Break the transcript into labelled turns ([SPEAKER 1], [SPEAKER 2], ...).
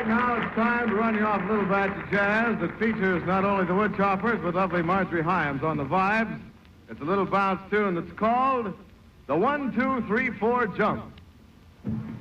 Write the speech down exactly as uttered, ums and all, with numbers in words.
[SPEAKER 1] right, now it's time to run you off a little batch of jazz that features not only the Woodchoppers, but lovely Marjorie Hyams on the vibes. It's a little bounce tune that's called the One, Two, Three, Four Jump.